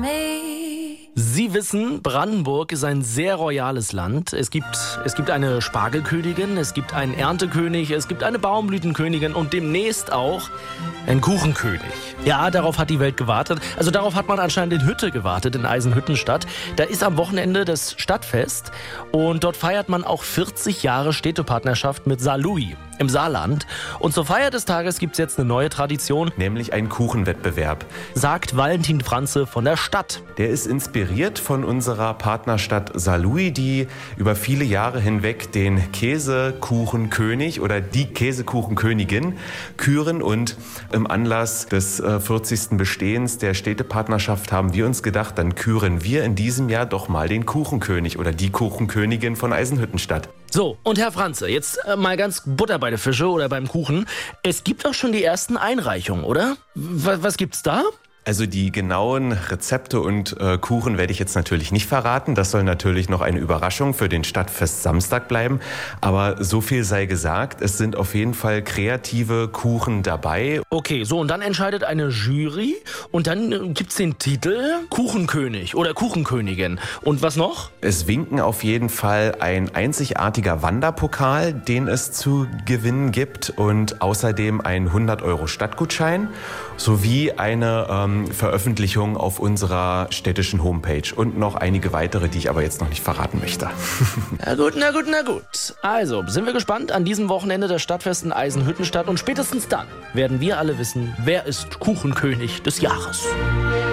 Sie wissen, Brandenburg ist ein sehr royales Land. Es gibt eine Spargelkönigin, es gibt einen Erntekönig, es gibt eine Baumblütenkönigin und demnächst auch einen Kuchenkönig. Ja, darauf hat die Welt gewartet. Also darauf hat man anscheinend in Hütte gewartet, in Eisenhüttenstadt. Da ist am Wochenende das Stadtfest und dort feiert man auch 40 Jahre Städtepartnerschaft mit Saarlouis im Saarland. Und zur Feier des Tages gibt es jetzt eine neue Tradition, nämlich einen Kuchenwettbewerb, sagt Valentin Franze von der Stadt. Der ist inspiriert von unserer Partnerstadt Saarlouis, die über viele Jahre hinweg den Käsekuchenkönig oder die Käsekuchenkönigin küren. Und im Anlass des 40. Bestehens der Städtepartnerschaft haben wir uns gedacht, dann küren wir in diesem Jahr doch mal den Kuchenkönig oder die Kuchenkönigin von Eisenhüttenstadt. So, und Herr Franze, jetzt mal ganz Butter bei der Fische oder beim Kuchen. Es gibt doch schon die ersten Einreichungen, oder? Was gibt's da? Also die genauen Rezepte und Kuchen werde ich jetzt natürlich nicht verraten. Das soll natürlich noch eine Überraschung für den Stadtfest Samstag bleiben. Aber so viel sei gesagt, es sind auf jeden Fall kreative Kuchen dabei. Okay, so und dann entscheidet eine Jury und dann gibt's den Titel Kuchenkönig oder Kuchenkönigin. Und was noch? Es winken auf jeden Fall ein einzigartiger Wanderpokal, den es zu gewinnen gibt und außerdem ein 100 € Stadtgutschein sowie eine Veröffentlichung auf unserer städtischen Homepage und noch einige weitere, die ich aber jetzt noch nicht verraten möchte. Na gut. Also, sind wir gespannt an diesem Wochenende das Stadtfest in Eisenhüttenstadt und spätestens dann werden wir alle wissen, wer ist Kuchenkönig des Jahres.